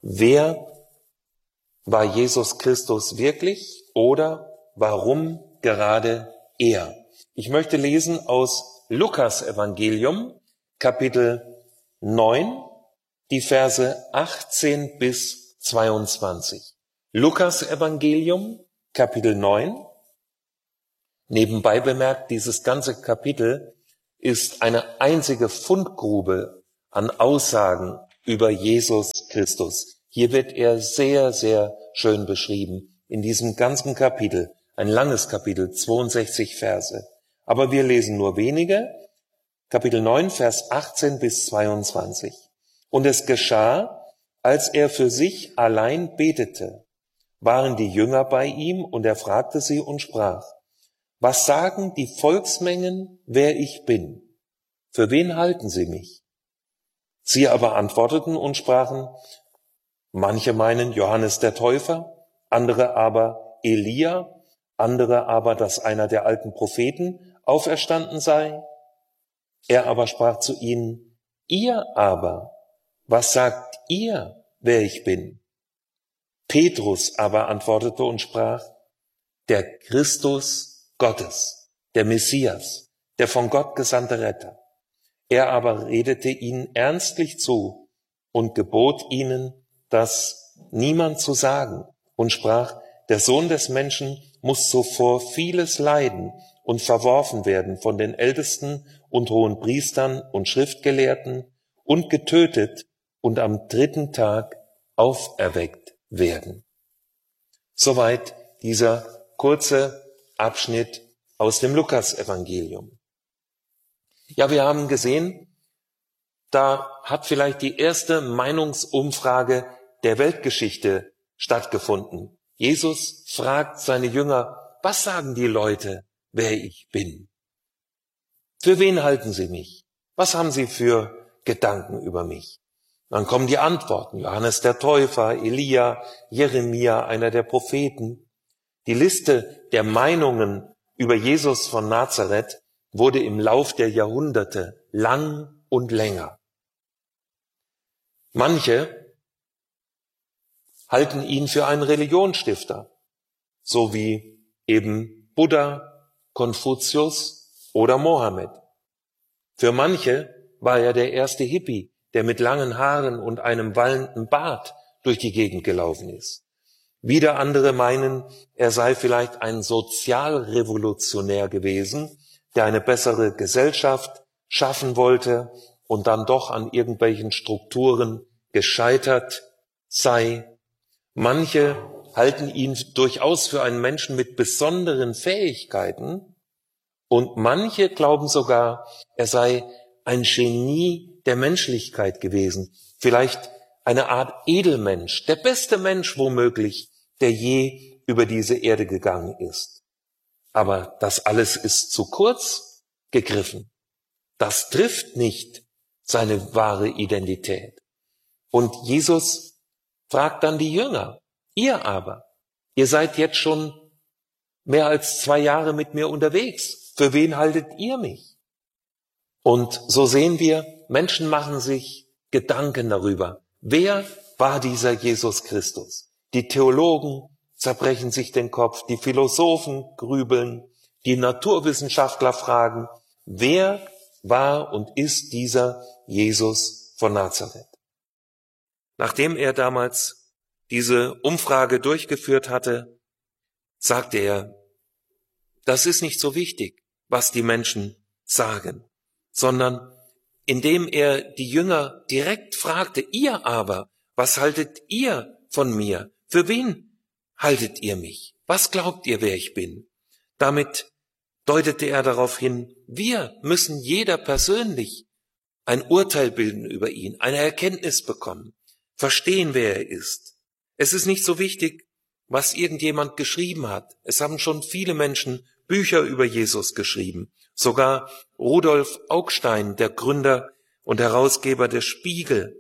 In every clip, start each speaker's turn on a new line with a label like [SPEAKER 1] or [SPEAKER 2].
[SPEAKER 1] wer war Jesus Christus wirklich oder warum gerade er? Ich möchte lesen aus Lukas Evangelium, Kapitel 9, die Verse 18 bis 22. Lukas Evangelium, Kapitel 9. Nebenbei bemerkt, dieses ganze Kapitel ist eine einzige Fundgrube an Aussagen über Jesus Christus. Hier wird er sehr, sehr schön beschrieben in diesem ganzen Kapitel. Ein langes Kapitel, 62 Verse. Aber wir lesen nur wenige. Kapitel 9, Vers 18 bis 22. Und es geschah, als er für sich allein betete, waren die Jünger bei ihm, und er fragte sie und sprach: Was sagen die Volksmengen, wer ich bin? Für wen halten sie mich? Sie aber antworteten und sprachen: Manche meinen Johannes der Täufer, andere aber Elia, andere aber, dass einer der alten Propheten auferstanden sei. Er aber sprach zu ihnen: Ihr aber, was sagt ihr, wer ich bin? Petrus aber antwortete und sprach: Der Christus Gottes, der Messias, der von Gott gesandte Retter. Er aber redete ihnen ernstlich zu und gebot ihnen, das niemand zu sagen, und sprach: Der Sohn des Menschen muss zuvor vieles leiden und verworfen werden von den Ältesten und hohen Priestern und Schriftgelehrten und getötet und am 3. Tag auferweckt werden. Soweit dieser kurze Abschnitt aus dem Lukas-Evangelium. Ja, wir haben gesehen, da hat vielleicht die erste Meinungsumfrage der Weltgeschichte stattgefunden. Jesus fragt seine Jünger: Was sagen die Leute, wer ich bin? Für wen halten sie mich? Was haben sie für Gedanken über mich? Dann kommen die Antworten: Johannes der Täufer, Elia, Jeremia, einer der Propheten. Die Liste der Meinungen über Jesus von Nazareth wurde im Lauf der Jahrhunderte lang und länger. Manche halten ihn für einen Religionsstifter, so wie eben Buddha, Konfuzius oder Mohammed. Für manche war er der erste Hippie, der mit langen Haaren und einem wallenden Bart durch die Gegend gelaufen ist. Wieder andere meinen, er sei vielleicht ein Sozialrevolutionär gewesen, der eine bessere Gesellschaft schaffen wollte und dann doch an irgendwelchen Strukturen gescheitert sei. Manche halten ihn durchaus für einen Menschen mit besonderen Fähigkeiten und manche glauben sogar, er sei ein Genie der Menschlichkeit gewesen, vielleicht eine Art Edelmensch, der beste Mensch womöglich, der je über diese Erde gegangen ist. Aber das alles ist zu kurz gegriffen. Das trifft nicht seine wahre Identität. Und Jesus fragt dann die Jünger: Ihr aber, ihr seid jetzt schon mehr als 2 Jahre mit mir unterwegs. Für wen haltet ihr mich? Und so sehen wir, Menschen machen sich Gedanken darüber. Wer war dieser Jesus Christus? Die Theologen zerbrechen sich den Kopf, die Philosophen grübeln, die Naturwissenschaftler fragen: Wer war und ist dieser Jesus von Nazareth? Nachdem er damals diese Umfrage durchgeführt hatte, sagte er: Das ist nicht so wichtig, was die Menschen sagen, sondern indem er die Jünger direkt fragte: Ihr aber, was haltet ihr von mir? Für wen haltet ihr mich? Was glaubt ihr, wer ich bin? Damit deutete er darauf hin, wir müssen jeder persönlich ein Urteil bilden über ihn, eine Erkenntnis bekommen, verstehen, wer er ist. Es ist nicht so wichtig, was irgendjemand geschrieben hat. Es haben schon viele Menschen Bücher über Jesus geschrieben. Sogar Rudolf Augstein, der Gründer und Herausgeber des Spiegel.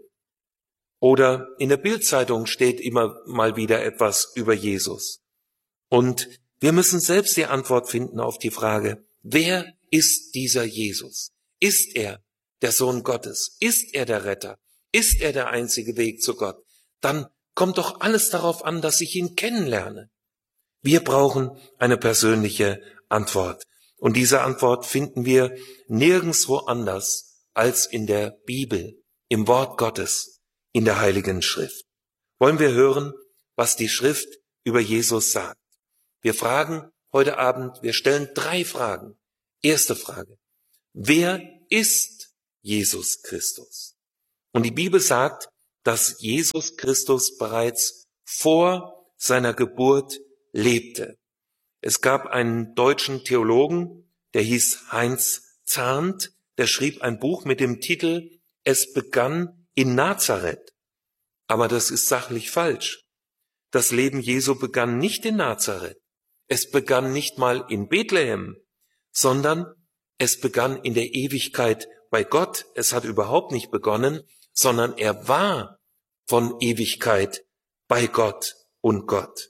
[SPEAKER 1] Oder in der Bild-Zeitung steht immer mal wieder etwas über Jesus. Und wir müssen selbst die Antwort finden auf die Frage: Wer ist dieser Jesus? Ist er der Sohn Gottes? Ist er der Retter? Ist er der einzige Weg zu Gott? dann kommt doch alles darauf an, dass ich ihn kennenlerne. Wir brauchen eine persönliche Antwort. Und diese Antwort finden wir nirgendwo anders als in der Bibel, im Wort Gottes, in der Heiligen Schrift. Wollen wir hören, was die Schrift über Jesus sagt? Wir fragen heute Abend, wir stellen 3 Fragen. Erste Frage: Wer ist Jesus Christus? Und die Bibel sagt, dass Jesus Christus bereits vor seiner Geburt lebte. Es gab einen deutschen Theologen, der hieß Heinz Zarnt, der schrieb ein Buch mit dem Titel Es begann in Nazareth. Aber das ist sachlich falsch. Das Leben Jesu begann nicht in Nazareth. Es begann nicht mal in Bethlehem, sondern es begann in der Ewigkeit bei Gott. Es hat überhaupt nicht begonnen, sondern er war von Ewigkeit bei Gott und Gott.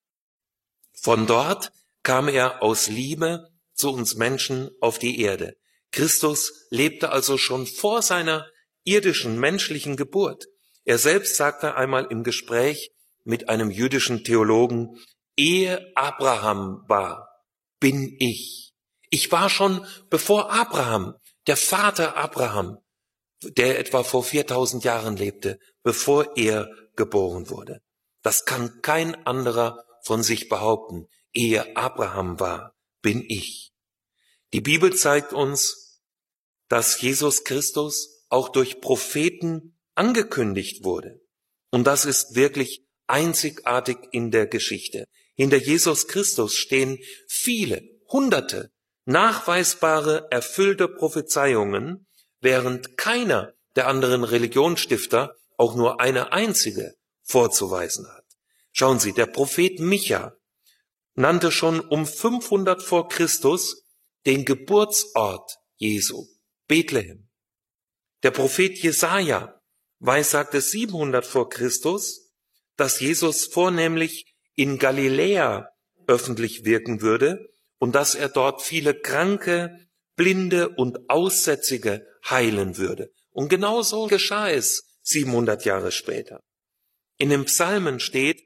[SPEAKER 1] Von dort kam er aus Liebe zu uns Menschen auf die Erde. Christus lebte also schon vor seiner irdischen menschlichen Geburt. Er selbst sagte einmal im Gespräch mit einem jüdischen Theologen: Ehe Abraham war, bin ich. Ich war schon bevor Abraham, der Vater Abraham, der etwa vor 4000 Jahren lebte, bevor er geboren wurde. Das kann kein anderer von sich behaupten. Ehe Abraham war, bin ich. Die Bibel zeigt uns, dass Jesus Christus auch durch Propheten angekündigt wurde. Und das ist wirklich einzigartig in der Geschichte. Hinter Jesus Christus stehen viele, hunderte, nachweisbare, erfüllte Prophezeiungen, während keiner der anderen Religionsstifter auch nur eine einzige vorzuweisen hat. Schauen Sie, der Prophet Micha nannte schon um 500 vor Christus den Geburtsort Jesu, Bethlehem. Der Prophet Jesaja weissagte 700 vor Christus, dass Jesus vornehmlich in Galiläa öffentlich wirken würde und dass er dort viele Kranke, Blinde und Aussätzige heilen würde. Und genauso geschah es 700 Jahre später. In den Psalmen steht,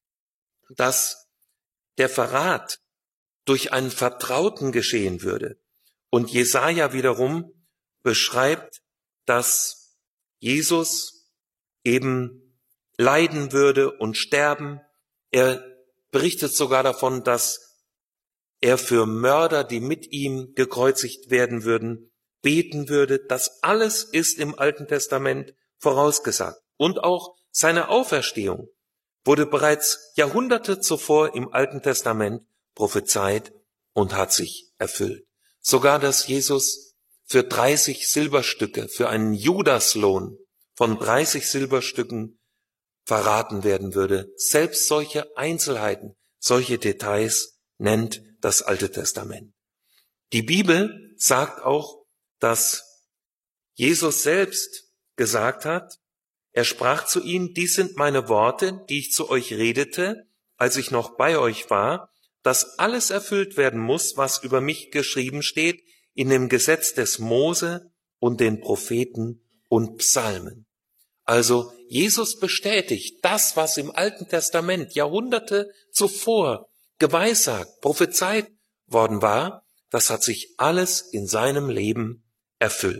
[SPEAKER 1] dass der Verrat durch einen Vertrauten geschehen würde. Und Jesaja wiederum beschreibt, dass Jesus eben leiden würde und sterben. Er berichtet sogar davon, dass er für Mörder, die mit ihm gekreuzigt werden würden, beten würde. Das alles ist im Alten Testament vorausgesagt. Und auch seine Auferstehung wurde bereits Jahrhunderte zuvor im Alten Testament prophezeit und hat sich erfüllt. Sogar, dass Jesus für 30 Silberstücke, für einen Judaslohn von 30 Silberstücken verraten werden würde. Selbst solche Einzelheiten, solche Details nennt das Alte Testament. Die Bibel sagt auch, dass Jesus selbst gesagt hat, er sprach zu ihnen: Dies sind meine Worte, die ich zu euch redete, als ich noch bei euch war, dass alles erfüllt werden muss, was über mich geschrieben steht in dem Gesetz des Mose und den Propheten und Psalmen. Also Jesus bestätigt das, was im Alten Testament Jahrhunderte zuvor geweissagt, prophezeit worden war, das hat sich alles in seinem Leben erfüllt.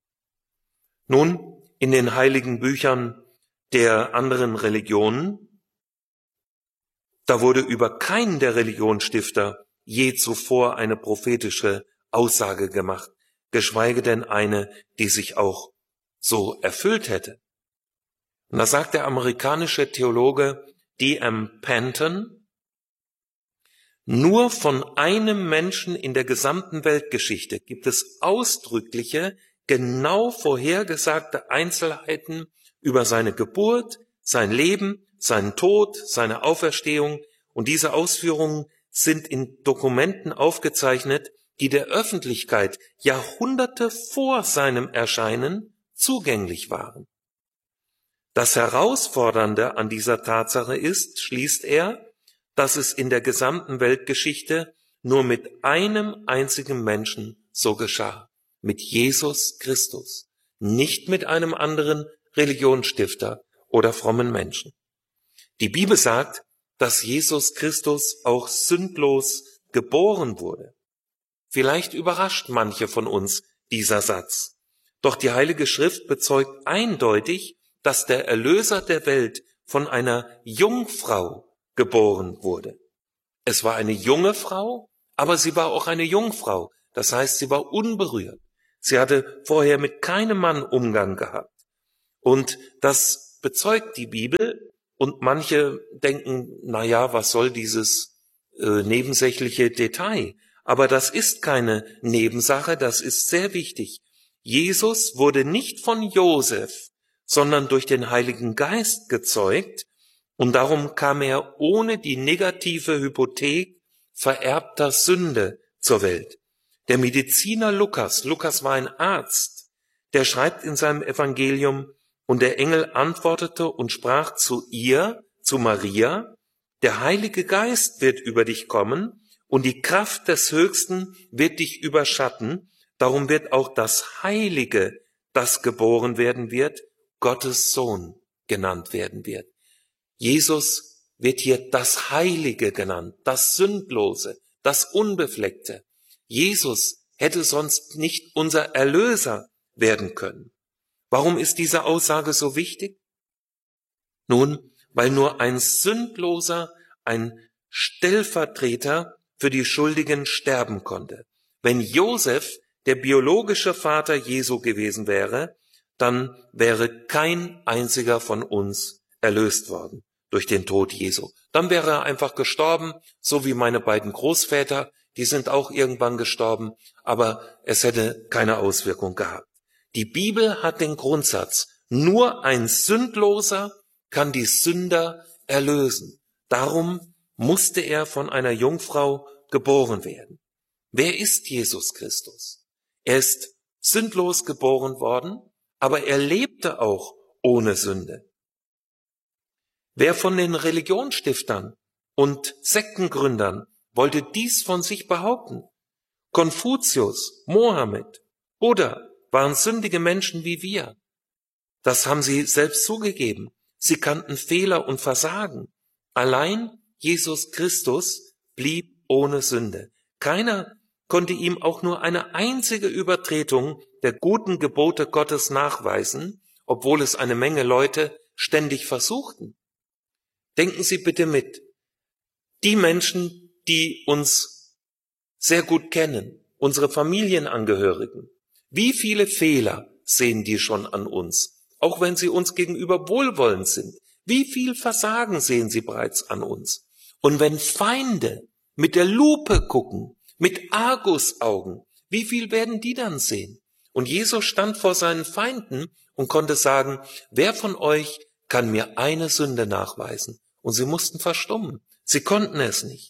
[SPEAKER 1] Nun, in den heiligen Büchern der anderen Religionen, da wurde über keinen der Religionsstifter je zuvor eine prophetische Aussage gemacht, geschweige denn eine, die sich auch so erfüllt hätte. Und da sagt der amerikanische Theologe D.M. Panton: Nur von einem Menschen in der gesamten Weltgeschichte gibt es ausdrückliche, genau vorhergesagte Einzelheiten über seine Geburt, sein Leben, seinen Tod, seine Auferstehung, und diese Ausführungen sind in Dokumenten aufgezeichnet, die der Öffentlichkeit Jahrhunderte vor seinem Erscheinen zugänglich waren. Das Herausfordernde an dieser Tatsache ist, schließt er, dass es in der gesamten Weltgeschichte nur mit einem einzigen Menschen so geschah, mit Jesus Christus, nicht mit einem anderen Religionsstifter oder frommen Menschen. Die Bibel sagt, dass Jesus Christus auch sündlos geboren wurde. Vielleicht überrascht manche von uns dieser Satz. Doch die Heilige Schrift bezeugt eindeutig, dass der Erlöser der Welt von einer Jungfrau geboren wurde. Es war eine junge Frau, aber sie war auch eine Jungfrau. Das heißt, sie war unberührt. Sie hatte vorher mit keinem Mann Umgang gehabt. Und das bezeugt die Bibel. Und manche denken, na ja, was soll dieses nebensächliche Detail? Aber das ist keine Nebensache, das ist sehr wichtig. Jesus wurde nicht von Josef, sondern durch den Heiligen Geist gezeugt, und darum kam er ohne die negative Hypothek vererbter Sünde zur Welt. Der Mediziner Lukas war ein Arzt, der schreibt in seinem Evangelium: Und der Engel antwortete und sprach zu ihr, zu Maria: Der Heilige Geist wird über dich kommen, und die Kraft des Höchsten wird dich überschatten. Darum wird auch das Heilige, das geboren werden wird, Gottes Sohn genannt werden wird. Jesus wird hier das Heilige genannt, das Sündlose, das Unbefleckte. Jesus hätte sonst nicht unser Erlöser werden können. Warum ist diese Aussage so wichtig? Nun, weil nur ein Sündloser, ein Stellvertreter für die Schuldigen sterben konnte. Wenn Josef der biologische Vater Jesu gewesen wäre, dann wäre kein einziger von uns erlöst worden durch den Tod Jesu. Dann wäre er einfach gestorben, so wie meine beiden Großväter, die sind auch irgendwann gestorben, aber es hätte keine Auswirkung gehabt. Die Bibel hat den Grundsatz: Nur ein Sündloser kann die Sünder erlösen. Darum musste er von einer Jungfrau geboren werden. Wer ist Jesus Christus? Er ist sündlos geboren worden, aber er lebte auch ohne Sünde. Wer von den Religionsstiftern und Sektengründern wollte dies von sich behaupten? Konfuzius, Mohammed, Buddha waren sündige Menschen wie wir. Das haben sie selbst zugegeben. Sie kannten Fehler und Versagen. Allein Jesus Christus blieb ohne Sünde. Keiner konnte ihm auch nur eine einzige Übertretung der guten Gebote Gottes nachweisen, obwohl es eine Menge Leute ständig versuchten. Denken Sie bitte mit. Die Menschen, die uns sehr gut kennen, unsere Familienangehörigen, wie viele Fehler sehen die schon an uns, auch wenn sie uns gegenüber wohlwollend sind? Wie viel Versagen sehen sie bereits an uns? Und wenn Feinde mit der Lupe gucken, mit Argusaugen, wie viel werden die dann sehen? Und Jesus stand vor seinen Feinden und konnte sagen: Wer von euch kann mir eine Sünde nachweisen? Und sie mussten verstummen. Sie konnten es nicht.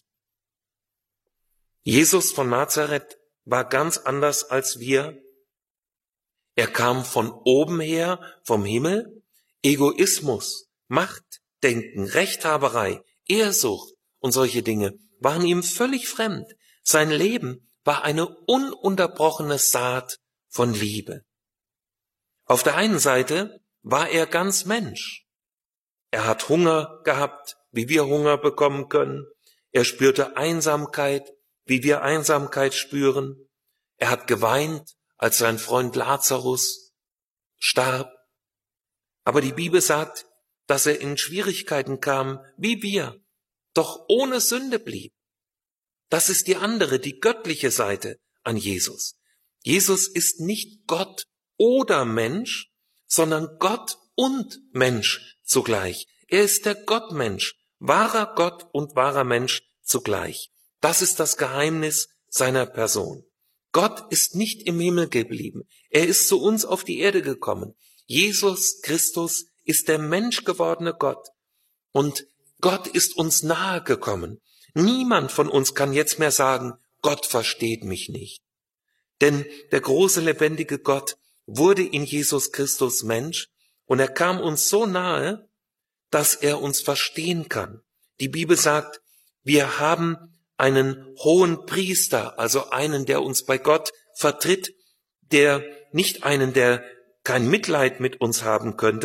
[SPEAKER 1] Jesus von Nazareth war ganz anders als wir. Er kam von oben her, vom Himmel. Egoismus, Machtdenken, Rechthaberei, Ehrsucht und solche Dinge waren ihm völlig fremd. Sein Leben war eine ununterbrochene Saat von Liebe. Auf der einen Seite war er ganz Mensch. Er hat Hunger gehabt, wie wir Hunger bekommen können. Er spürte Einsamkeit, wie wir Einsamkeit spüren. Er hat geweint, als sein Freund Lazarus starb. Aber die Bibel sagt, dass er in Schwierigkeiten kam, wie wir, doch ohne Sünde blieb. Das ist die andere, die göttliche Seite an Jesus. Jesus ist nicht Gott oder Mensch, sondern Gott und Mensch zugleich. Er ist der Gottmensch, wahrer Gott und wahrer Mensch zugleich. Das ist das Geheimnis seiner Person. Gott ist nicht im Himmel geblieben. Er ist zu uns auf die Erde gekommen. Jesus Christus ist der menschgewordene Gott. Und Gott ist uns nahe gekommen. Niemand von uns kann jetzt mehr sagen: Gott versteht mich nicht. Denn der große lebendige Gott wurde in Jesus Christus Mensch und er kam uns so nahe, dass er uns verstehen kann. Die Bibel sagt, wir haben einen hohen Priester, also einen, der uns bei Gott vertritt, der nicht einen, der kein Mitleid mit uns haben könnte,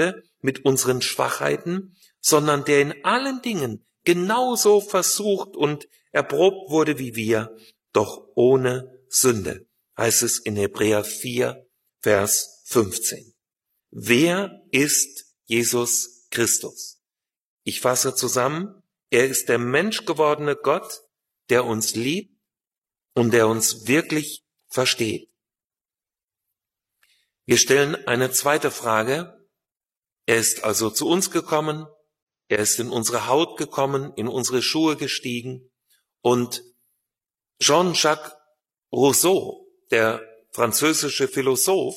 [SPEAKER 1] mit unseren Schwachheiten, sondern der in allen Dingen genauso versucht und erprobt wurde wie wir, doch ohne Sünde, heißt es in Hebräer 4, Vers 15. Wer ist Jesus Christus? Ich fasse zusammen, er ist der menschgewordene Gott, der uns liebt und der uns wirklich versteht. Wir stellen eine zweite Frage. Er ist also zu uns gekommen, er ist in unsere Haut gekommen, in unsere Schuhe gestiegen. Und Jean-Jacques Rousseau, der französische Philosoph,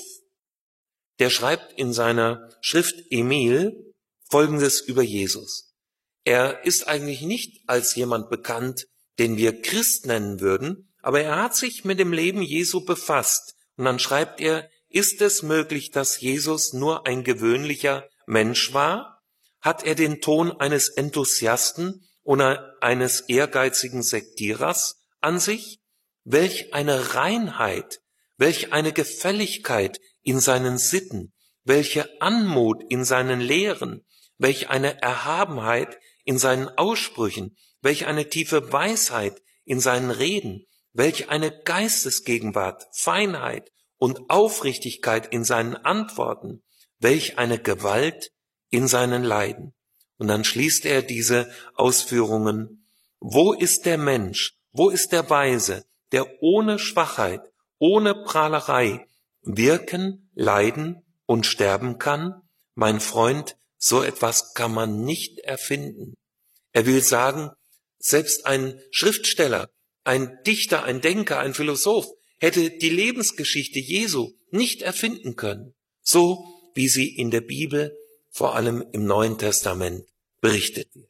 [SPEAKER 1] der schreibt in seiner Schrift Emile Folgendes über Jesus. Er ist eigentlich nicht als jemand bekannt, den wir Christ nennen würden, aber er hat sich mit dem Leben Jesu befasst. Und dann schreibt er, ist es möglich, dass Jesus nur ein gewöhnlicher Mensch war? Hat er den Ton eines Enthusiasten oder eines ehrgeizigen Sektierers an sich? Welch eine Reinheit, welch eine Gefälligkeit in seinen Sitten, welche Anmut in seinen Lehren, welch eine Erhabenheit in seinen Aussprüchen, welch eine tiefe Weisheit in seinen Reden, welch eine Geistesgegenwart, Feinheit und Aufrichtigkeit in seinen Antworten, welch eine Gewalt in seinen Leiden. Und dann schließt er diese Ausführungen: Wo ist der Mensch, wo ist der Weise, der ohne Schwachheit, ohne Prahlerei wirken, leiden und sterben kann? Mein Freund, so etwas kann man nicht erfinden. Er will sagen, selbst ein Schriftsteller, ein Dichter, ein Denker, ein Philosoph hätte die Lebensgeschichte Jesu nicht erfinden können, so wie sie in der Bibel, vor allem im Neuen Testament, berichtet wird.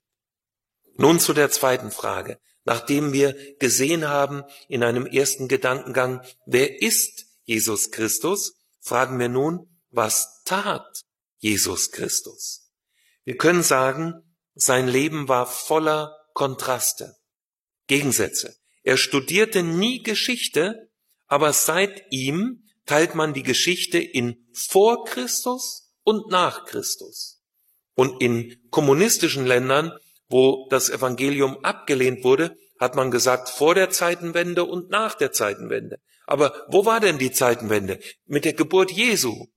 [SPEAKER 1] Nun zu der zweiten Frage. Nachdem wir gesehen haben in einem ersten Gedankengang, wer ist Jesus Christus, fragen wir nun, was tat Jesus Christus? Wir können sagen, sein Leben war voller Kontraste, Gegensätze. Er studierte nie Geschichte, aber seit ihm teilt man die Geschichte in vor Christus und nach Christus. Und in kommunistischen Ländern, wo das Evangelium abgelehnt wurde, hat man gesagt, vor der Zeitenwende und nach der Zeitenwende. Aber wo war denn die Zeitenwende? Mit der Geburt Jesu.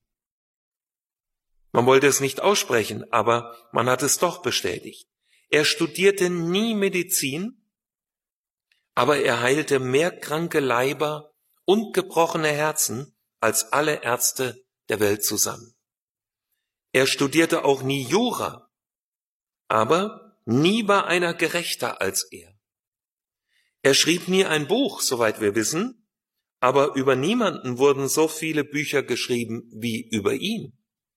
[SPEAKER 1] Man wollte es nicht aussprechen, aber man hat es doch bestätigt. Er studierte nie Medizin, aber er heilte mehr kranke Leiber und gebrochene Herzen als alle Ärzte der Welt zusammen. Er studierte auch nie Jura, aber nie war einer gerechter als er. Er schrieb nie ein Buch, soweit wir wissen, aber über niemanden wurden so viele Bücher geschrieben wie über ihn.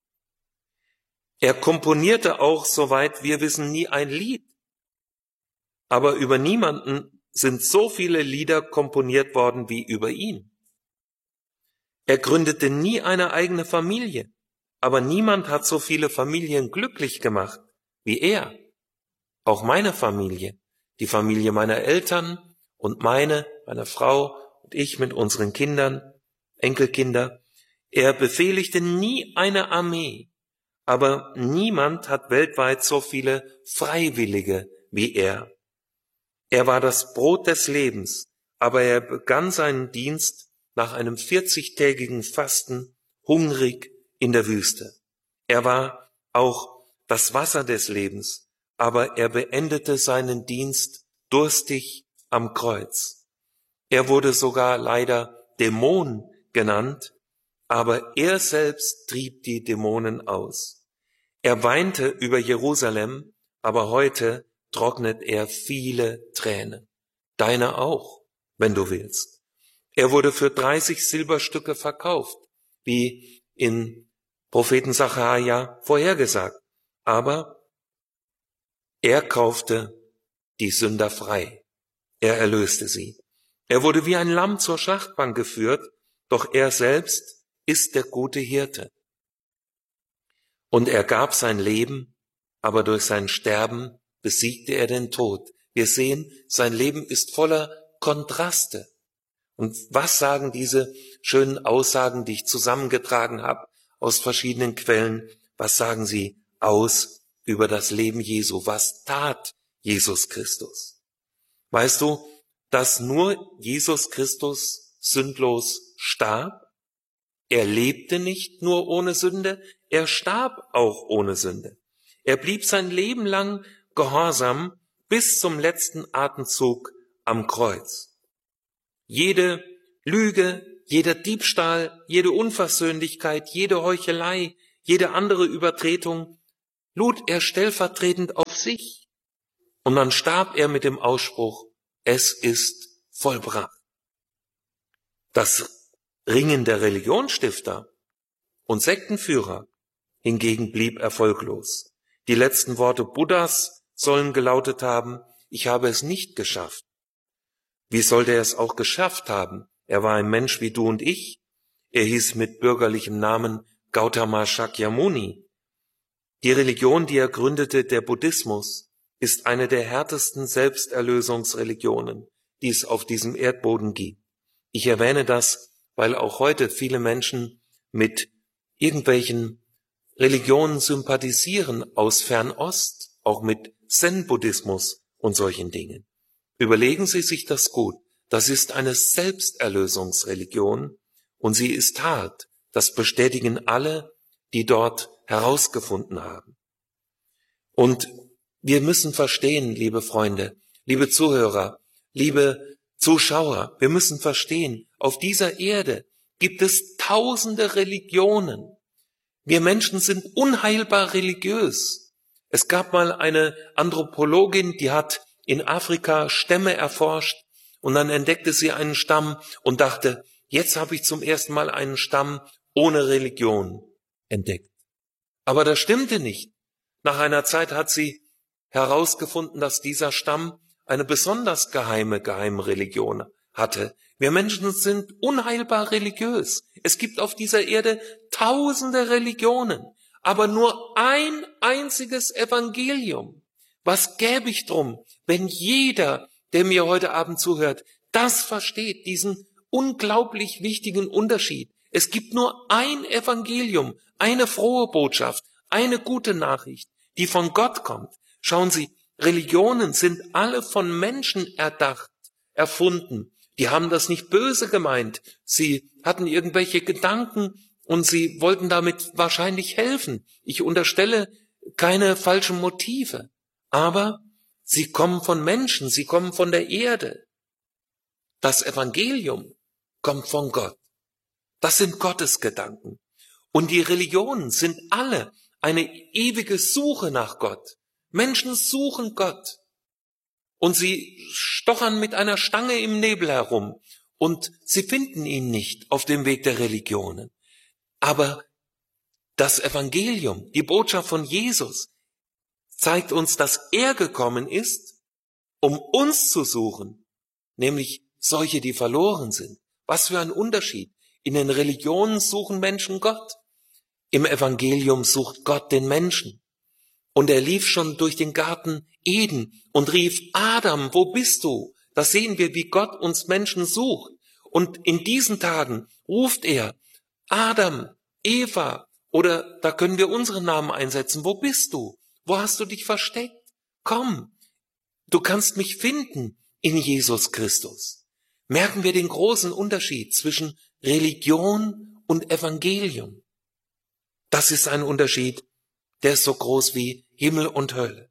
[SPEAKER 1] Er komponierte auch, soweit wir wissen, nie ein Lied, aber über niemanden sind so viele Lieder komponiert worden wie über ihn. Er gründete nie eine eigene Familie, aber niemand hat so viele Familien glücklich gemacht wie er. Auch meine Familie, die Familie meiner Eltern und meine Frau und ich mit unseren Kindern, Enkelkinder. Er befehligte nie eine Armee, aber niemand hat weltweit so viele Freiwillige wie er. Er war das Brot des Lebens, aber er begann seinen Dienst nach einem 40-tägigen Fasten hungrig in der Wüste. Er war auch das Wasser des Lebens, aber er beendete seinen Dienst durstig am Kreuz. Er wurde sogar leider Dämon genannt, aber er selbst trieb die Dämonen aus. Er weinte über Jerusalem, aber heute trocknet er viele Tränen. Deine auch, wenn du willst. Er wurde für 30 Silberstücke verkauft, wie in Propheten Sacharja vorhergesagt. Aber er kaufte die Sünder frei. Er erlöste sie. Er wurde wie ein Lamm zur Schlachtbank geführt, doch er selbst ist der gute Hirte. Und er gab sein Leben, aber durch sein Sterben besiegte er den Tod. Wir sehen, sein Leben ist voller Kontraste. Und was sagen diese schönen Aussagen, die ich zusammengetragen habe aus verschiedenen Quellen? Was sagen sie aus über das Leben Jesu. Was tat Jesus Christus? Weißt du, dass nur Jesus Christus sündlos starb? Er lebte nicht nur ohne Sünde, er starb auch ohne Sünde. Er blieb sein Leben lang gehorsam bis zum letzten Atemzug am Kreuz. Jede Lüge, jeder Diebstahl, jede Unversöhnlichkeit, jede Heuchelei, jede andere Übertretung lud er stellvertretend auf sich. Und dann starb er mit dem Ausspruch, es ist vollbracht. Das Ringen der Religionsstifter und Sektenführer hingegen blieb erfolglos. Die letzten Worte Buddhas sollen gelautet haben, ich habe es nicht geschafft. Wie sollte er es auch geschafft haben? Er war ein Mensch wie du und ich. Er hieß mit bürgerlichem Namen Gautama Shakyamuni. Die Religion, die er gründete, der Buddhismus, ist eine der härtesten Selbsterlösungsreligionen, die es auf diesem Erdboden gibt. Ich erwähne das, weil auch heute viele Menschen mit irgendwelchen Religionen sympathisieren aus Fernost, auch mit Zen-Buddhismus und solchen Dingen. Überlegen Sie sich das gut. Das ist eine Selbsterlösungsreligion und sie ist hart. Das bestätigen alle, die dort herausgefunden haben. Und wir müssen verstehen, liebe Freunde, liebe Zuhörer, liebe Zuschauer, wir müssen verstehen, auf dieser Erde gibt es tausende Religionen. Wir Menschen sind unheilbar religiös. Es gab mal eine Anthropologin, die hat in Afrika Stämme erforscht und dann entdeckte sie einen Stamm und dachte, jetzt habe ich zum ersten Mal einen Stamm ohne Religion entdeckt. Aber das stimmte nicht. Nach einer Zeit hat sie herausgefunden, dass dieser Stamm eine besonders geheime Religion hatte. Wir Menschen sind unheilbar religiös. Es gibt auf dieser Erde tausende Religionen, aber nur ein einziges Evangelium. Was gäbe ich drum, wenn jeder, der mir heute Abend zuhört, das versteht, diesen unglaublich wichtigen Unterschied. Es gibt nur ein Evangelium, eine frohe Botschaft, eine gute Nachricht, die von Gott kommt. Schauen Sie, Religionen sind alle von Menschen erdacht, erfunden. Die haben das nicht böse gemeint. Sie hatten irgendwelche Gedanken und sie wollten damit wahrscheinlich helfen. Ich unterstelle keine falschen Motive. Aber sie kommen von Menschen, sie kommen von der Erde. Das Evangelium kommt von Gott. Das sind Gottes Gedanken. Und die Religionen sind alle eine ewige Suche nach Gott. Menschen suchen Gott. Und sie stochern mit einer Stange im Nebel herum. Und sie finden ihn nicht auf dem Weg der Religionen. Aber das Evangelium, die Botschaft von Jesus, zeigt uns, dass er gekommen ist, um uns zu suchen, nämlich solche, die verloren sind. Was für ein Unterschied. In den Religionen suchen Menschen Gott. Im Evangelium sucht Gott den Menschen. Und er lief schon durch den Garten Eden und rief, Adam, wo bist du? Da sehen wir, wie Gott uns Menschen sucht. Und in diesen Tagen ruft er, Adam, Eva, oder da können wir unseren Namen einsetzen, wo bist du? Wo hast du dich versteckt? Komm, du kannst mich finden in Jesus Christus. Merken wir den großen Unterschied zwischen Religion und Evangelium. Das ist ein Unterschied, der ist so groß wie Himmel und Hölle.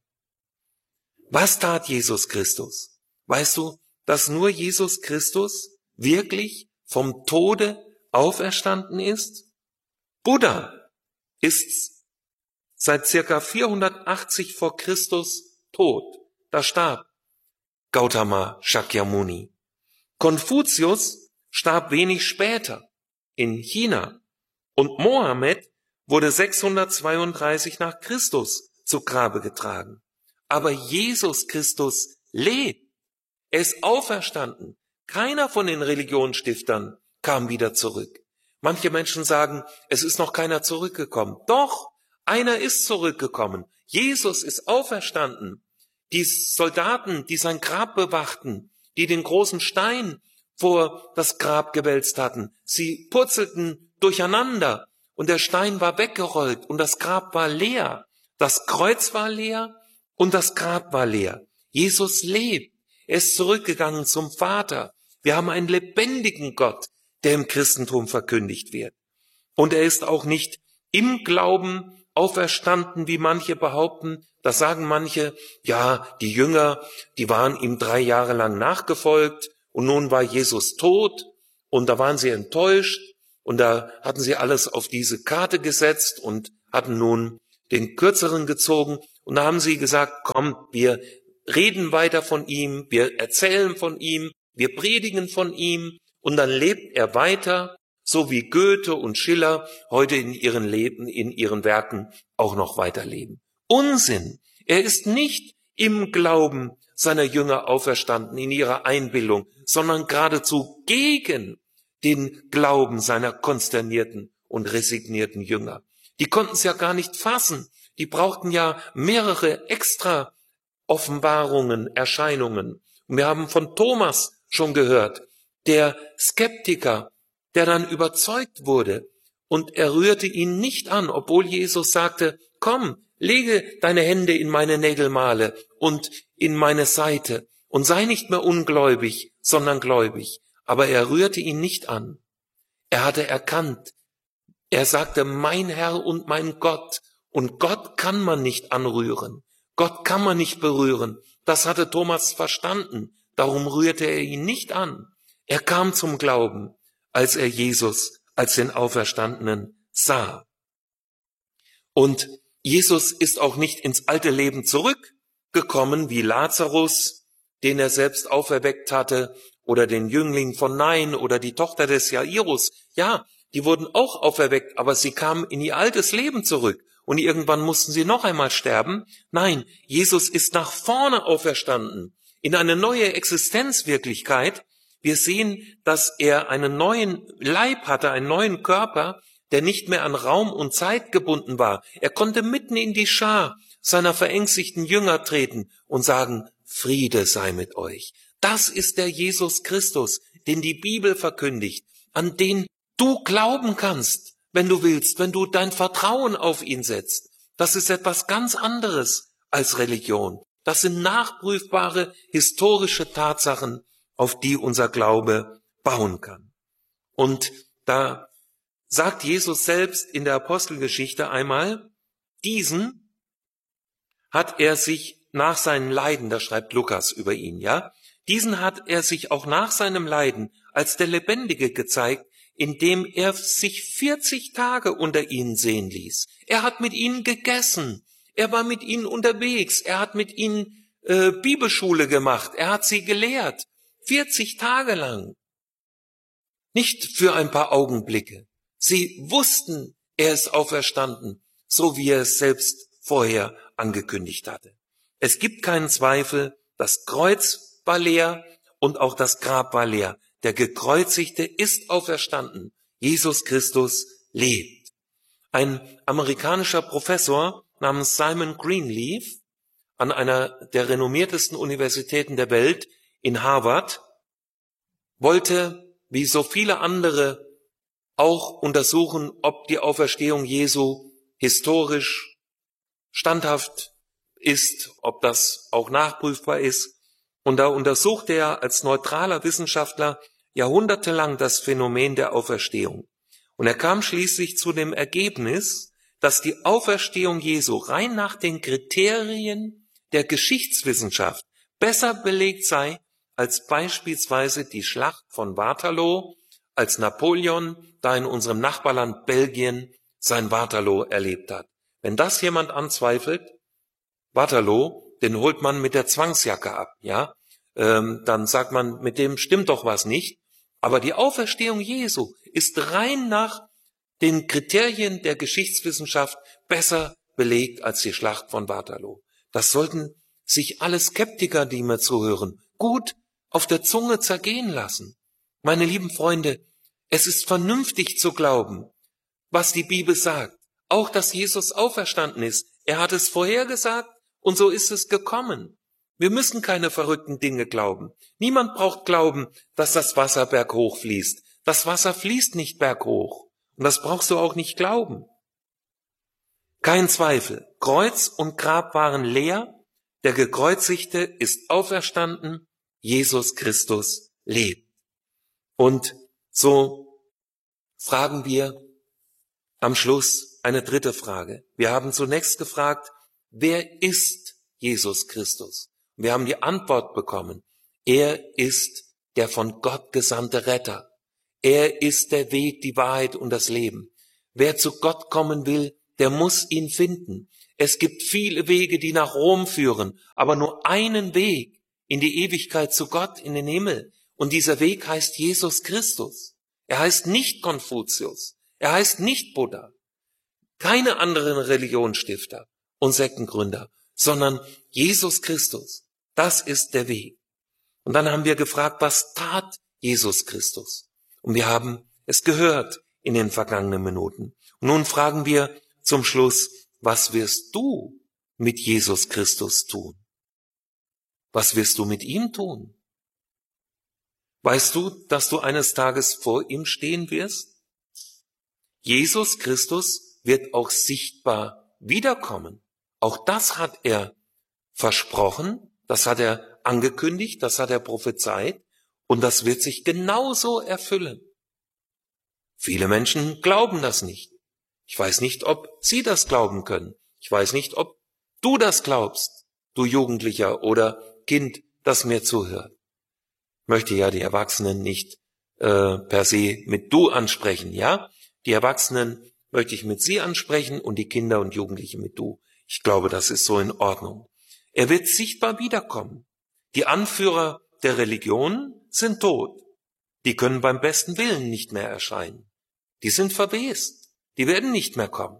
[SPEAKER 1] Was tat Jesus Christus? Weißt du, dass nur Jesus Christus wirklich vom Tode auferstanden ist? Buddha ist seit circa 480 vor Christus tot. Da starb Gautama Shakyamuni. Konfuzius starb wenig später in China und Mohammed wurde 632 nach Christus zu Grabe getragen. Aber Jesus Christus lebt. Er ist auferstanden. Keiner von den Religionsstiftern kam wieder zurück. Manche Menschen sagen, es ist noch keiner zurückgekommen. Doch, einer ist zurückgekommen. Jesus ist auferstanden. Die Soldaten, die sein Grab bewachten, die den großen Stein vor das Grab gewälzt hatten, sie purzelten durcheinander und der Stein war weggerollt und das Grab war leer. Das Kreuz war leer und das Grab war leer. Jesus lebt. Er ist zurückgegangen zum Vater. Wir haben einen lebendigen Gott, der im Christentum verkündigt wird. Und er ist auch nicht im Glauben auferstanden, wie manche behaupten. Das sagen manche, ja, die Jünger, die waren ihm 3 Jahre lang nachgefolgt und nun war Jesus tot und da waren sie enttäuscht und da hatten sie alles auf diese Karte gesetzt und hatten nun den Kürzeren gezogen und da haben sie gesagt, komm, wir reden weiter von ihm, wir erzählen von ihm, wir predigen von ihm und dann lebt er weiter, so wie Goethe und Schiller heute in ihren Leben, in ihren Werken auch noch weiterleben. Unsinn! Er ist nicht im Glauben seiner Jünger auferstanden, in ihrer Einbildung, sondern geradezu gegen den Glauben seiner konsternierten und resignierten Jünger. Die konnten es ja gar nicht fassen. Die brauchten ja mehrere extra Offenbarungen, Erscheinungen. Und wir haben von Thomas schon gehört, der Skeptiker, der dann überzeugt wurde und er rührte ihn nicht an, obwohl Jesus sagte, komm, lege deine Hände in meine Nägelmale und in meine Seite und sei nicht mehr ungläubig, sondern gläubig. Aber er rührte ihn nicht an. Er hatte erkannt, er sagte, mein Herr und mein Gott. Und Gott kann man nicht anrühren. Gott kann man nicht berühren. Das hatte Thomas verstanden. Darum rührte er ihn nicht an. Er kam zum Glauben, als er Jesus als den Auferstandenen sah. Und Jesus ist auch nicht ins alte Leben zurückgekommen, wie Lazarus, den er selbst auferweckt hatte, oder den Jüngling von Nain oder die Tochter des Jairus. Ja, die wurden auch auferweckt, aber sie kamen in ihr altes Leben zurück. Und irgendwann mussten sie noch einmal sterben. Nein, Jesus ist nach vorne auferstanden, in eine neue Existenzwirklichkeit. Wir sehen, dass er einen neuen Leib hatte, einen neuen Körper, der nicht mehr an Raum und Zeit gebunden war. Er konnte mitten in die Schar seiner verängstigten Jünger treten und sagen, Friede sei mit euch. Das ist der Jesus Christus, den die Bibel verkündigt, an den du glauben kannst, wenn du willst, wenn du dein Vertrauen auf ihn setzt. Das ist etwas ganz anderes als Religion. Das sind nachprüfbare historische Tatsachen, auf die unser Glaube bauen kann. Und da sagt Jesus selbst in der Apostelgeschichte einmal, diesen hat er sich nach seinen Leiden, da schreibt Lukas über ihn, ja, diesen hat er sich auch nach seinem Leiden als der Lebendige gezeigt, indem er sich 40 Tage unter ihnen sehen ließ. Er hat mit ihnen gegessen, er war mit ihnen unterwegs, er hat mit ihnen Bibelschule gemacht, er hat sie gelehrt, 40 Tage lang. Nicht für ein paar Augenblicke. Sie wussten, er ist auferstanden, so wie er es selbst vorher angekündigt hatte. Es gibt keinen Zweifel, das Kreuz war leer und auch das Grab war leer. Der Gekreuzigte ist auferstanden. Jesus Christus lebt. Ein amerikanischer Professor namens Simon Greenleaf an einer der renommiertesten Universitäten der Welt in Harvard wollte, wie so viele andere, auch untersuchen, ob die Auferstehung Jesu historisch standhaft ist, ob das auch nachprüfbar ist. Und da untersuchte er als neutraler Wissenschaftler jahrhundertelang das Phänomen der Auferstehung. Und er kam schließlich zu dem Ergebnis, dass die Auferstehung Jesu rein nach den Kriterien der Geschichtswissenschaft besser belegt sei als beispielsweise die Schlacht von Waterloo, als Napoleon da in unserem Nachbarland Belgien sein Waterloo erlebt hat. Wenn das jemand anzweifelt, Waterloo, den holt man mit der Zwangsjacke ab, ja? Dann sagt man, mit dem stimmt doch was nicht. Aber die Auferstehung Jesu ist rein nach den Kriterien der Geschichtswissenschaft besser belegt als die Schlacht von Waterloo. Das sollten sich alle Skeptiker, die mir zuhören, gut auf der Zunge zergehen lassen. Meine lieben Freunde, es ist vernünftig zu glauben, was die Bibel sagt. Auch, dass Jesus auferstanden ist. Er hat es vorhergesagt und so ist es gekommen. Wir müssen keine verrückten Dinge glauben. Niemand braucht glauben, dass das Wasser berghoch fließt. Das Wasser fließt nicht berghoch. Und das brauchst du auch nicht glauben. Kein Zweifel, Kreuz und Grab waren leer, der Gekreuzigte ist auferstanden, Jesus Christus lebt. Und so fragen wir am Schluss eine dritte Frage. Wir haben zunächst gefragt, wer ist Jesus Christus? Wir haben die Antwort bekommen. Er ist der von Gott gesandte Retter. Er ist der Weg, die Wahrheit und das Leben. Wer zu Gott kommen will, der muss ihn finden. Es gibt viele Wege, die nach Rom führen, aber nur einen Weg in die Ewigkeit zu Gott, in den Himmel. Und dieser Weg heißt Jesus Christus. Er heißt nicht Konfuzius. Er heißt nicht Buddha. Keine anderen Religionsstifter und Sektengründer, sondern Jesus Christus. Das ist der Weg. Und dann haben wir gefragt, was tat Jesus Christus? Und wir haben es gehört in den vergangenen Minuten. Und nun fragen wir zum Schluss, was wirst du mit Jesus Christus tun? Was wirst du mit ihm tun? Weißt du, dass du eines Tages vor ihm stehen wirst? Jesus Christus wird auch sichtbar wiederkommen. Auch das hat er versprochen, das hat er angekündigt, das hat er prophezeit und das wird sich genauso erfüllen. Viele Menschen glauben das nicht. Ich weiß nicht, ob sie das glauben können. Ich weiß nicht, ob du das glaubst, du Jugendlicher oder Kind, das mir zuhört. Ich möchte ja die Erwachsenen nicht per se mit du ansprechen, ja? Die Erwachsenen möchte ich mit sie ansprechen und die Kinder und Jugendliche mit du. Ich glaube, das ist so in Ordnung. Er wird sichtbar wiederkommen. Die Anführer der Religion sind tot. Die können beim besten Willen nicht mehr erscheinen. Die sind verwest. Die werden nicht mehr kommen.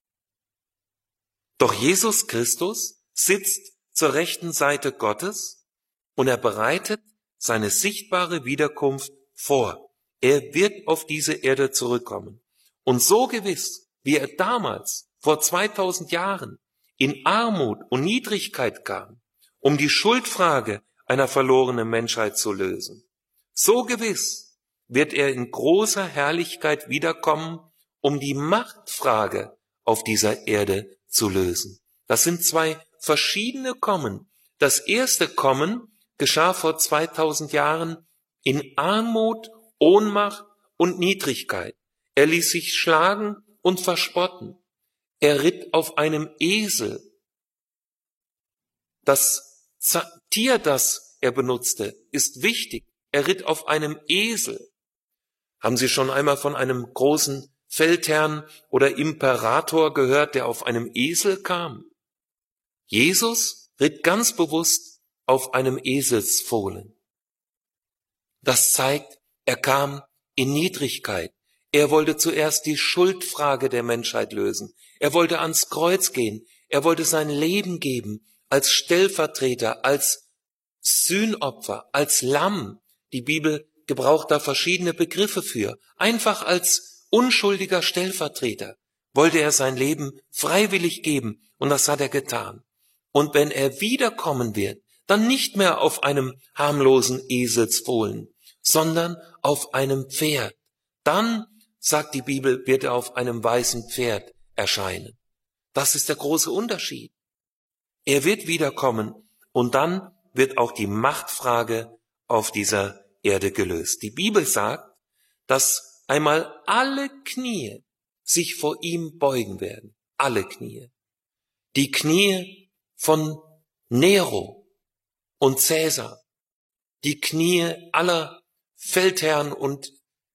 [SPEAKER 1] Doch Jesus Christus sitzt zur rechten Seite Gottes und er bereitet seine sichtbare Wiederkunft vor. Er wird auf diese Erde zurückkommen. Und so gewiss, wie er damals, vor 2000 Jahren, in Armut und Niedrigkeit kam, um die Schuldfrage einer verlorenen Menschheit zu lösen, so gewiss wird er in großer Herrlichkeit wiederkommen, um die Machtfrage auf dieser Erde zu lösen. Das sind zwei verschiedene Kommen. Das erste Kommen geschah vor 2000 Jahren in Armut, Ohnmacht und Niedrigkeit. Er ließ sich schlagen und verspotten. Er ritt auf einem Esel. Das Tier, das er benutzte, ist wichtig. Er ritt auf einem Esel. Haben Sie schon einmal von einem großen Feldherrn oder Imperator gehört, der auf einem Esel kam? Jesus ritt ganz bewusst auf einem Eselsfohlen. Das zeigt, er kam in Niedrigkeit. Er wollte zuerst die Schuldfrage der Menschheit lösen. Er wollte ans Kreuz gehen. Er wollte sein Leben geben als Stellvertreter, als Sühnopfer, als Lamm. Die Bibel gebraucht da verschiedene Begriffe für. Einfach als unschuldiger Stellvertreter wollte er sein Leben freiwillig geben und das hat er getan. Und wenn er wiederkommen wird, dann nicht mehr auf einem harmlosen Eselsfohlen, sondern auf einem Pferd. Dann, sagt die Bibel, wird er auf einem weißen Pferd erscheinen. Das ist der große Unterschied. Er wird wiederkommen und dann wird auch die Machtfrage auf dieser Erde gelöst. Die Bibel sagt, dass einmal alle Knie sich vor ihm beugen werden. Alle Knie. Die Knie von Nero und Cäsar. Die Knie aller Feldherren und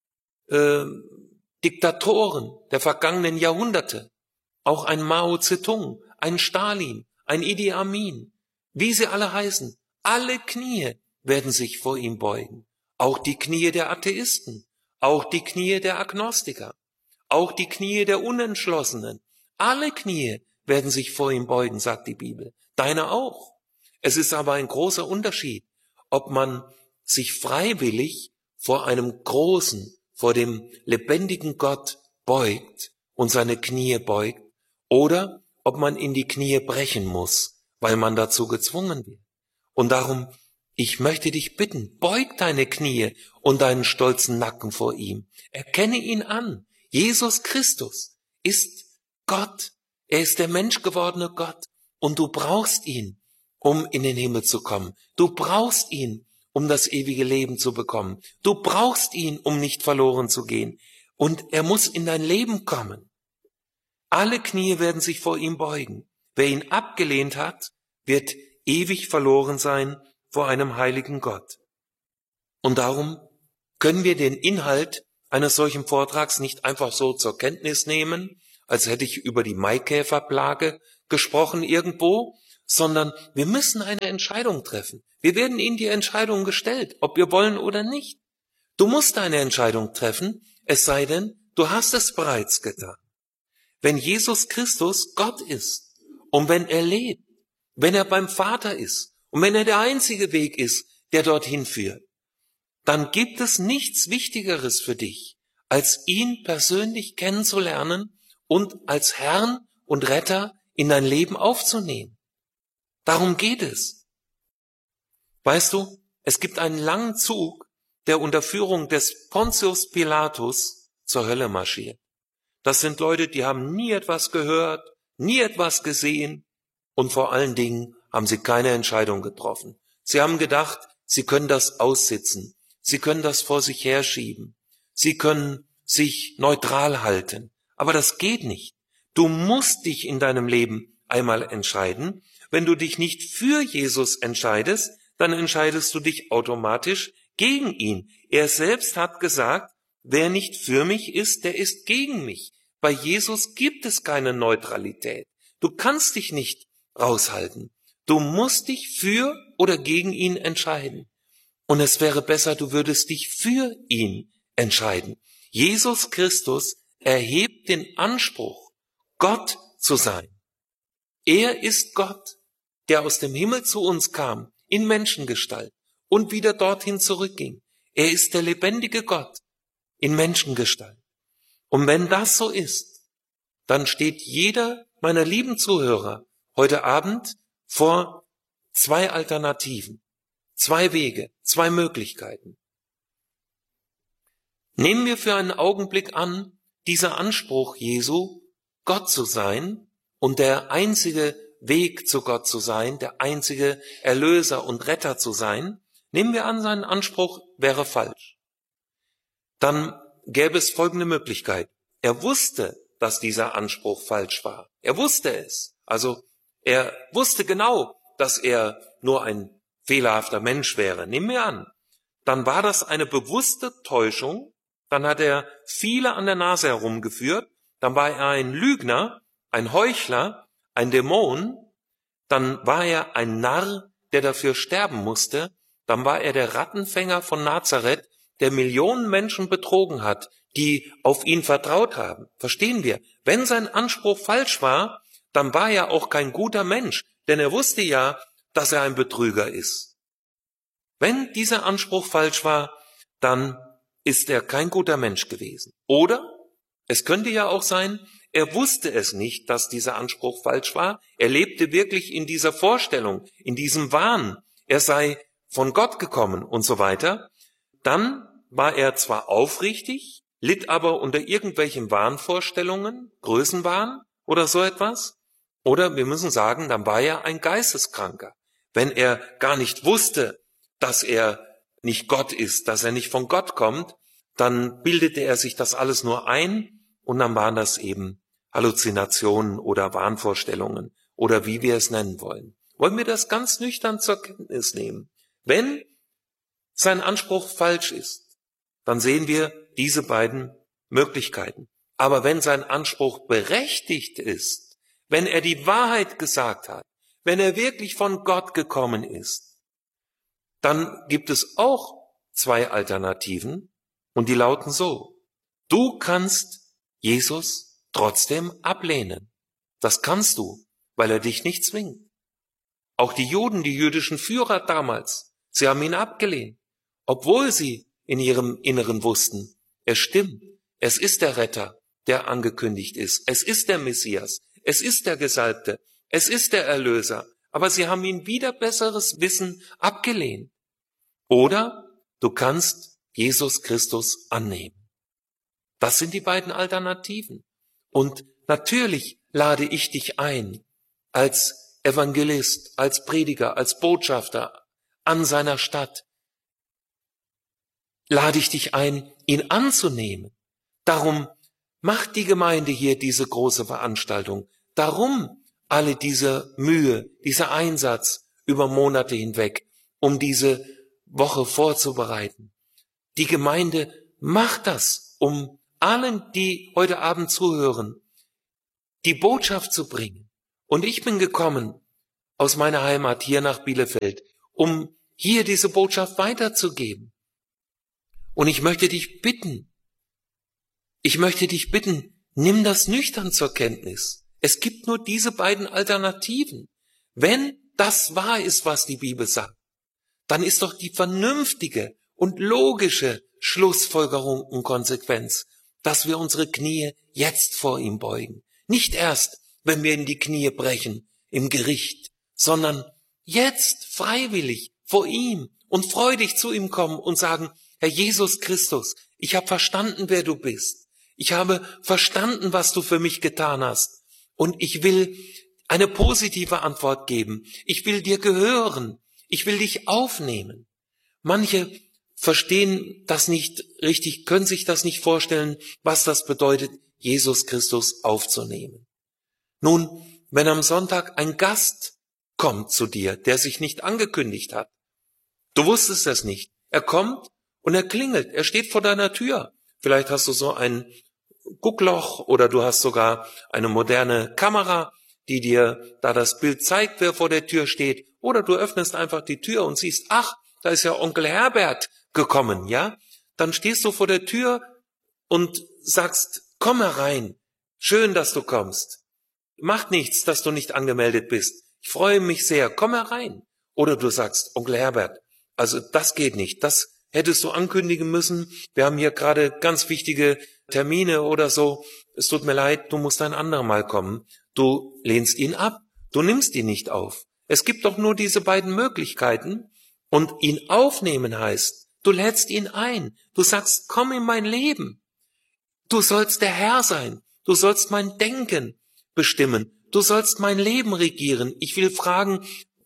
[SPEAKER 1] Diktatoren der vergangenen Jahrhunderte, auch ein Mao Zedong, ein Stalin, ein Idi Amin, wie sie alle heißen, alle Knie werden sich vor ihm beugen, auch die Knie der Atheisten, auch die Knie der Agnostiker, auch die Knie der Unentschlossenen, alle Knie werden sich vor ihm beugen, sagt die Bibel, deine auch. Es ist aber ein großer Unterschied, ob man sich freiwillig vor einem großen, vor dem lebendigen Gott beugt und seine Knie beugt, oder ob man in die Knie brechen muss, weil man dazu gezwungen wird. Und darum, ich möchte dich bitten, beug deine Knie und deinen stolzen Nacken vor ihm. Erkenne ihn an. Jesus Christus ist Gott. Er ist der menschgewordene Gott und du brauchst ihn, um in den Himmel zu kommen. Du brauchst ihn, um das ewige Leben zu bekommen. Du brauchst ihn, um nicht verloren zu gehen. Und er muss in dein Leben kommen. Alle Knie werden sich vor ihm beugen. Wer ihn abgelehnt hat, wird ewig verloren sein vor einem heiligen Gott. Und darum können wir den Inhalt eines solchen Vortrags nicht einfach so zur Kenntnis nehmen, als hätte ich über die Maikäferplage gesprochen irgendwo, sondern wir müssen eine Entscheidung treffen. Wir werden Ihnen die Entscheidung gestellt, ob wir wollen oder nicht. Du musst eine Entscheidung treffen, es sei denn, du hast es bereits getan. Wenn Jesus Christus Gott ist und wenn er lebt, wenn er beim Vater ist und wenn er der einzige Weg ist, der dorthin führt, dann gibt es nichts Wichtigeres für dich, als ihn persönlich kennenzulernen und als Herrn und Retter in dein Leben aufzunehmen. Darum geht es. Weißt du, es gibt einen langen Zug, der unter Führung des Pontius Pilatus zur Hölle marschiert. Das sind Leute, die haben nie etwas gehört, nie etwas gesehen und vor allen Dingen haben sie keine Entscheidung getroffen. Sie haben gedacht, sie können das aussitzen, sie können das vor sich herschieben, sie können sich neutral halten, aber das geht nicht. Du musst dich in deinem Leben einmal entscheiden. Wenn du dich nicht für Jesus entscheidest, dann entscheidest du dich automatisch gegen ihn. Er selbst hat gesagt, wer nicht für mich ist, der ist gegen mich. Bei Jesus gibt es keine Neutralität. Du kannst dich nicht raushalten. Du musst dich für oder gegen ihn entscheiden. Und es wäre besser, du würdest dich für ihn entscheiden. Jesus Christus erhebt den Anspruch, Gott zu sein. Er ist Gott, der aus dem Himmel zu uns kam, in Menschengestalt und wieder dorthin zurückging. Er ist der lebendige Gott in Menschengestalt. Und wenn das so ist, dann steht jeder meiner lieben Zuhörer heute Abend vor zwei Alternativen, zwei Wege, zwei Möglichkeiten. Nehmen wir für einen Augenblick an, dieser Anspruch Jesu, Gott zu sein und der einzige Weg zu Gott zu sein, der einzige Erlöser und Retter zu sein, nehmen wir an, sein Anspruch wäre falsch. Dann gäbe es folgende Möglichkeit. Er wusste, dass dieser Anspruch falsch war. Er wusste es. Also er wusste genau, dass er nur ein fehlerhafter Mensch wäre. Nehmen wir an. Dann war das eine bewusste Täuschung. Dann hat er viele an der Nase herumgeführt. Dann war er ein Lügner, ein Heuchler, ein Dämon. Dann war er ein Narr, der dafür sterben musste. Dann war er der Rattenfänger von Nazareth, der Millionen Menschen betrogen hat, die auf ihn vertraut haben. Verstehen wir? Wenn sein Anspruch falsch war, dann war er auch kein guter Mensch, denn er wusste ja, dass er ein Betrüger ist. Wenn dieser Anspruch falsch war, dann ist er kein guter Mensch gewesen. Oder es könnte ja auch sein, er wusste es nicht, dass dieser Anspruch falsch war. Er lebte wirklich in dieser Vorstellung, in diesem Wahn, er sei von Gott gekommen und so weiter. Dann war er zwar aufrichtig, litt aber unter irgendwelchen Wahnvorstellungen, Größenwahn oder so etwas. Oder wir müssen sagen, dann war er ein Geisteskranker. Wenn er gar nicht wusste, dass er nicht Gott ist, dass er nicht von Gott kommt, dann bildete er sich das alles nur ein und dann waren das eben Halluzinationen oder Wahnvorstellungen oder wie wir es nennen wollen. Wollen wir das ganz nüchtern zur Kenntnis nehmen? Wenn sein Anspruch falsch ist, dann sehen wir diese beiden Möglichkeiten. Aber wenn sein Anspruch berechtigt ist, wenn er die Wahrheit gesagt hat, wenn er wirklich von Gott gekommen ist, dann gibt es auch zwei Alternativen und die lauten so. Du kannst Jesus trotzdem ablehnen. Das kannst du, weil er dich nicht zwingt. Auch die Juden, die jüdischen Führer damals, sie haben ihn abgelehnt, obwohl sie in ihrem Inneren wussten, es stimmt, es ist der Retter, der angekündigt ist, es ist der Messias, es ist der Gesalbte, es ist der Erlöser, aber sie haben ihn wider besseres Wissen abgelehnt. Oder du kannst Jesus Christus annehmen. Das sind die beiden Alternativen. Und natürlich lade ich dich ein, als Evangelist, als Prediger, als Botschafter an seiner Stadt, lade ich dich ein, ihn anzunehmen. Darum macht die Gemeinde hier diese große Veranstaltung. Darum alle diese Mühe, dieser Einsatz über Monate hinweg, um diese Woche vorzubereiten. Die Gemeinde macht das, um allen, die heute Abend zuhören, die Botschaft zu bringen. Und ich bin gekommen aus meiner Heimat hier nach Bielefeld, um hier diese Botschaft weiterzugeben. Und ich möchte dich bitten, nimm das nüchtern zur Kenntnis. Es gibt nur diese beiden Alternativen. Wenn das wahr ist, was die Bibel sagt, dann ist doch die vernünftige und logische Schlussfolgerung und Konsequenz, dass wir unsere Knie jetzt vor ihm beugen. Nicht erst, wenn wir in die Knie brechen im Gericht, sondern jetzt freiwillig vor ihm und freudig zu ihm kommen und sagen, Herr Jesus Christus, ich habe verstanden, wer du bist. Ich habe verstanden, was du für mich getan hast. Und ich will eine positive Antwort geben. Ich will dir gehören. Ich will dich aufnehmen. Manche verstehen das nicht richtig, können sich das nicht vorstellen, was das bedeutet, Jesus Christus aufzunehmen. Nun, wenn am Sonntag ein Gast kommt zu dir, der sich nicht angekündigt hat, du wusstest es nicht, er kommt und er klingelt, er steht vor deiner Tür. Vielleicht hast du so ein Guckloch oder du hast sogar eine moderne Kamera, die dir da das Bild zeigt, wer vor der Tür steht. Oder du öffnest einfach die Tür und siehst, ach, da ist ja Onkel Herbert gekommen, ja? Dann stehst du vor der Tür und sagst, komm herein, schön, dass du kommst. Macht nichts, dass du nicht angemeldet bist. Ich freue mich sehr, komm herein. Oder du sagst, Onkel Herbert, also das geht nicht, das hättest du ankündigen müssen. Wir haben hier gerade ganz wichtige Termine oder so. Es tut mir leid, du musst ein andermal kommen. Du lehnst ihn ab, du nimmst ihn nicht auf. Es gibt doch nur diese beiden Möglichkeiten. Und ihn aufnehmen heißt, du lädst ihn ein. Du sagst, komm in mein Leben. Du sollst der Herr sein. Du sollst mein Denken bestimmen. Du sollst mein Leben regieren. Ich will fragen,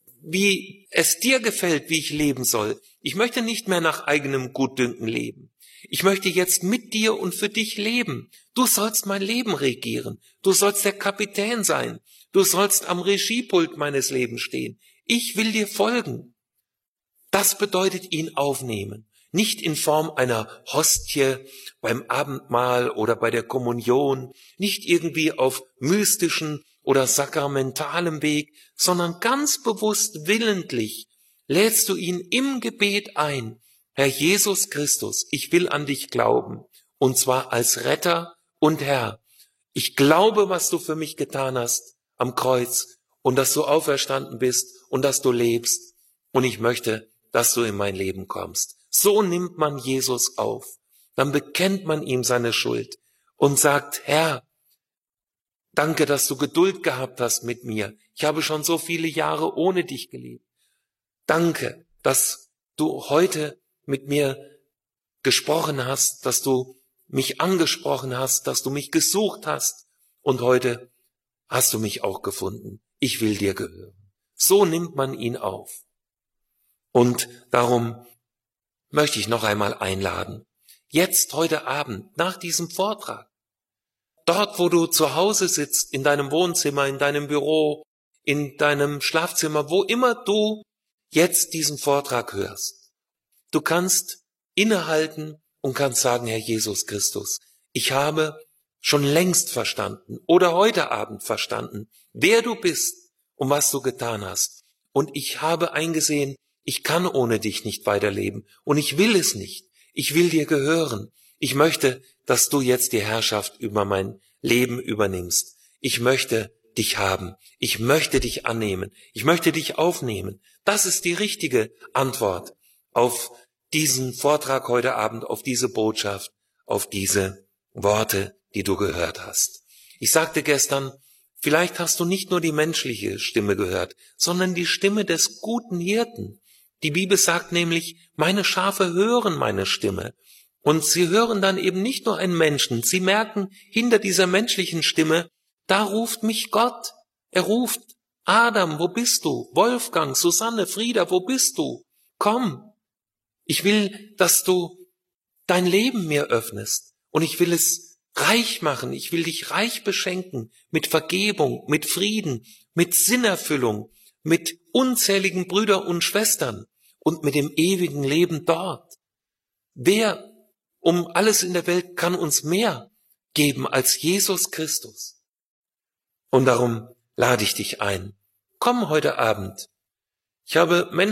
[SPEAKER 1] wie es dir gefällt, wie ich leben soll. Ich möchte nicht mehr nach eigenem Gutdünken leben. Ich möchte jetzt mit dir und für dich leben. Du sollst mein Leben regieren. Du sollst der Kapitän sein. Du sollst am Regiepult meines Lebens stehen. Ich will dir folgen. Das bedeutet ihn aufnehmen. Nicht in Form einer Hostie beim Abendmahl oder bei der Kommunion, nicht irgendwie auf mystischen oder sakramentalem Weg, sondern ganz bewusst willentlich lädst du ihn im Gebet ein. Herr Jesus Christus, ich will an dich glauben, und zwar als Retter und Herr. Ich glaube, was du für mich getan hast am Kreuz und dass du auferstanden bist und dass du lebst. Und ich möchte, dass du in mein Leben kommst. So nimmt man Jesus auf. Dann bekennt man ihm seine Schuld und sagt, Herr, danke, dass du Geduld gehabt hast mit mir. Ich habe schon so viele Jahre ohne dich gelebt. Danke, dass du heute mit mir gesprochen hast, dass du mich angesprochen hast, dass du mich gesucht hast. Und heute hast du mich auch gefunden. Ich will dir gehören. So nimmt man ihn auf. Und darum möchte ich noch einmal einladen. Jetzt, heute Abend, nach diesem Vortrag, dort, wo du zu Hause sitzt, in deinem Wohnzimmer, in deinem Büro, in deinem Schlafzimmer, wo immer du jetzt diesen Vortrag hörst. Du kannst innehalten und kannst sagen, Herr Jesus Christus, ich habe schon längst verstanden oder heute Abend verstanden, wer du bist und was du getan hast. Und ich habe eingesehen, ich kann ohne dich nicht weiterleben und ich will es nicht. Ich will dir gehören. Ich möchte, dass du jetzt die Herrschaft über mein Leben übernimmst. Ich möchte dich haben. Ich möchte dich annehmen. Ich möchte dich aufnehmen. Das ist die richtige Antwort auf diesen Vortrag heute Abend, auf diese Botschaft, auf diese Worte, die du gehört hast. Ich sagte gestern, vielleicht hast du nicht nur die menschliche Stimme gehört, sondern die Stimme des guten Hirten. Die Bibel sagt nämlich, meine Schafe hören meine Stimme. Und sie hören dann eben nicht nur einen Menschen, sie merken hinter dieser menschlichen Stimme, Da ruft mich Gott. Er ruft, Adam, wo bist du? Wolfgang, Susanne, Frieda, wo bist du? Komm. Ich will, dass du dein Leben mir öffnest. Und ich will es reich machen. Ich will dich reich beschenken mit Vergebung, mit Frieden, mit Sinnerfüllung, mit unzähligen Brüdern und Schwestern und mit dem ewigen Leben dort. Wer um alles in der Welt kann uns mehr geben als Jesus Christus? Und darum lade ich dich ein. Komm heute Abend. Ich habe Menschen